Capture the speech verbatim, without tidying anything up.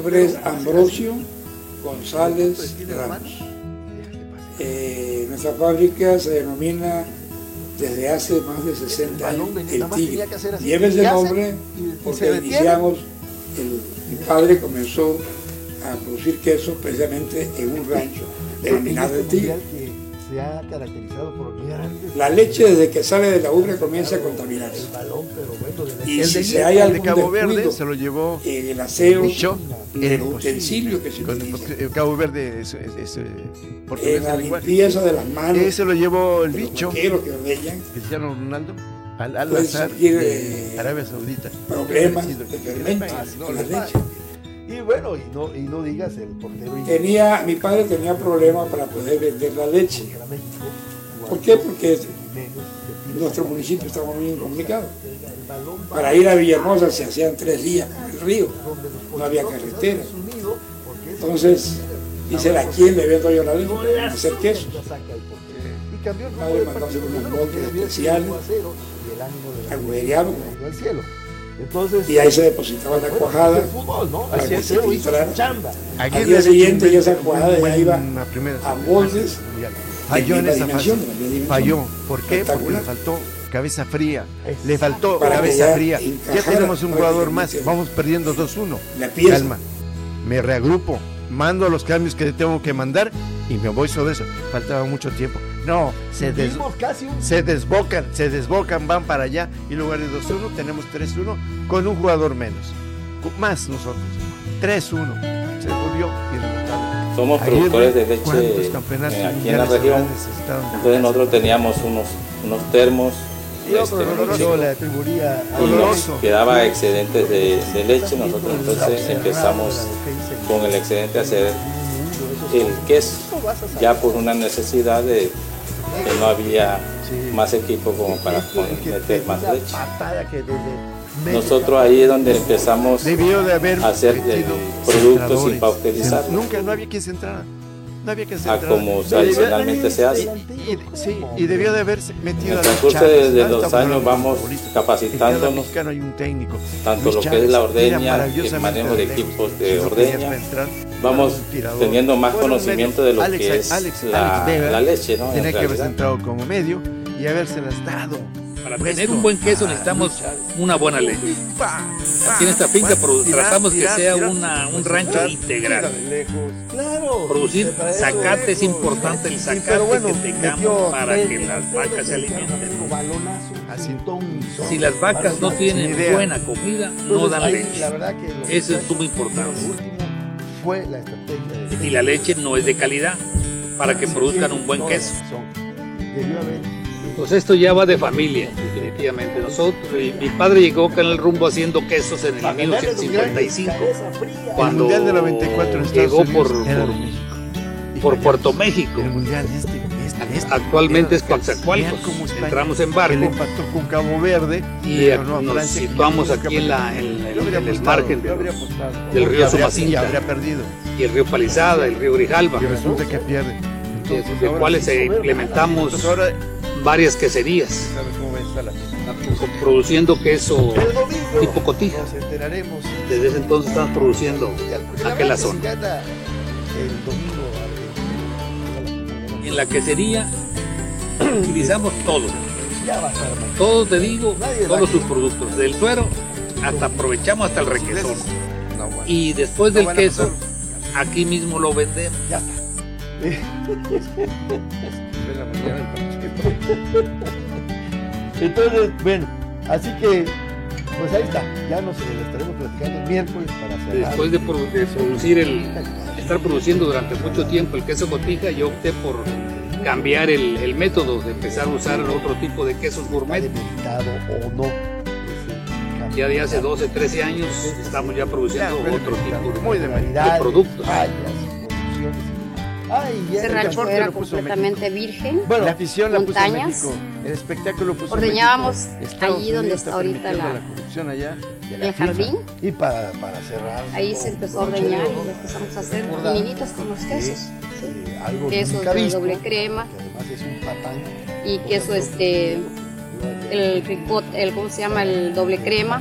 nombre es Ambrosio González Ramos. Eh, nuestra fábrica se denomina desde hace más de sesenta años El Tigre. Lleva ese nombre porque iniciamos, el, mi padre comenzó a producir queso precisamente en un rancho denominado El Tigre. Se ha caracterizado por la leche desde que sale de la ubre comienza a contaminarse. Y si se hay algún Cabo Verde descuido se lo llevó en el aseo en del utensilio que se utiliza, el Cabo Verde es, es, es, en la limpieza de las manos, ese lo llevó el de los bicho vaqueros que ordeñan, Cristiano Ronaldo al al puede azar surgir, de eh, Arabia Saudita, problemas de fermentos con la leche. Y bueno, y no, y no digas el portero. Tenía, mi padre tenía problemas para poder vender la leche. ¿Por qué? Porque nuestro municipio estaba muy incomunicado. Para ir a Villahermosa se hacían tres días por el río, no había carretera. Entonces, dice, ¿a quién le vendo yo la leche? Para hacer queso. Mi padre mandó a hacer unos moldes especiales, agujereados, Entonces, y ahí se depositaba la cuajada fútbol, ¿no? para que se filtrara. Al Al día siguiente ya esa cuajada ya iba a moldes. Falló en esa fase. Falló. ¿Por qué? Espectacular. Porque le faltó cabeza fría. Le faltó Para cabeza que ya fría. Ya encajara, tenemos un para que jugador más. permitiera. Vamos perdiendo dos uno. La pieza. Calma. Me reagrupo. Mando los cambios que tengo que mandar y me voy sobre eso. Faltaba mucho tiempo. No, se, des, casi un... se desbocan, se desbocan, van para allá y en lugar de dos uno tenemos tres uno con un jugador menos. Más nosotros. tres uno. Se volvió irremotable. Somos Ayer, productores de leche ¿cuántos campeonatos eh, aquí en la mundiales región, habrán necesitado? entonces nosotros teníamos unos, unos termos este, Yo la atribuiría a... y nos Doloroso. quedaba excedentes de, de leche, nosotros entonces empezamos con el excedente a hacer el queso, ya por una necesidad de que no había más equipo como para meter más leche. Nosotros ahí es donde empezamos Debió de haber a hacer el metido producto sin centradores. pausterizar, Nunca, no había quien se entrara. No había quien se a entrara. como tradicionalmente se hace. Y, y- sí, y debió de haberse En metido el a transcurso Chávez, de, de ¿no? los Estamos años hablando vamos de futbolistas. capacitándonos, En cada mexicano hay un técnico. tanto Luis lo que Chávez es la tira ordeña, el maravillosamente manejo de lejos. equipos de Si no querías ordeña, entrar, vamos un tirador. teniendo más Bueno, conocimiento de lo Alex- que es Alex- la, Alex Vega la leche, ¿no? En Tenía que haberse realidad. entrado como medio y habérselas dado. Para Puesto tener un buen queso a necesitamos Luis Chávez. una buena leche. Pa, pa, Aquí en esta finca bueno, produ- tirar, tratamos tirar, que sea tirar. una, un Pues rancho tirar, integral. tira de lejos. Claro. Producir para eso, zacate es lejos. importante, el Sí, zacate pero bueno, que metió tengamos para tres, que las vacas se alimenten. balonazo, Así. cintón, Si las vacas no Sin tienen idea. buena comida, no Entonces, dan ahí, leche. La verdad que lo Eso es que muy importante. lo último fue la estrategia de... Y la leche no es de calidad para que produzcan un buen queso. Debió haber... Pues esto ya va de familia, definitivamente. Nosotros, mi, mi padre llegó acá en el rumbo haciendo quesos en el mil novecientos cincuenta y cinco, El cuando Mundial del noventa y cuatro en Estados llegó Unidos por, era por, de México. por Puerto México. El Mundial este, este, este. Actualmente es Vean Coatzacoalcos. cómo España, Entramos en que le barco empató con Cabo Verde y le ganó a nos Francia, que situamos ya aquí en, la, en, Yo en- habría en el apostado, margen yo de- habría apostado. del río Y habría- Sumacinta. y habría perdido. y el río Palizada, el río Grijalba, Y resulta que pierde. de, Entonces, de ahora cuales sí, eh, implementamos entonces ahora varias queserías, sabes cómo va a estar la cosa. produciendo queso El domingo tipo cotija. nos enteraremos. Desde ese entonces estamos produciendo aquella zona. El domingo. En la quesería utilizamos todo, Ya va a estar mal. todo te digo, Nadie va todos a- sus productos, del suero hasta aprovechamos hasta el requesón. No, bueno. Y después No del van a queso, pasar. aquí mismo lo vendemos. Ya está. De la mañana el partido. Entonces, bueno, así que, pues ahí está. Ya nos eh, lo estaremos platicando el miércoles para cerrar. Después de, produ- de producir el, estar produciendo durante mucho tiempo el queso cotija, yo opté por cambiar el, el método, de empezar a usar otro tipo de quesos Está gourmet. debilitado o no. Ese cambio. Ya de hace doce, trece años estamos ya produciendo Ya, otro tipo de, muy de de productos. Fallas, producciones. Ay, ya Ese el rancho transporte era lo puso completamente virgen. Bueno, La afición la puso montañas. México. El espectáculo lo puso Ordeñábamos México. Estados allí donde Unidos está ahorita permitiendo la- corrupción allá. de En la el FIFA. jardín, Y para, para cerrar. ahí se empezó a ordeñar y ya empezamos a hacer minitos con los quesos. Sí. Eh, algo Quesos nunca de visto, doble crema que además es un patán. y queso este, el ricot, el, ¿cómo se llama? El doble crema.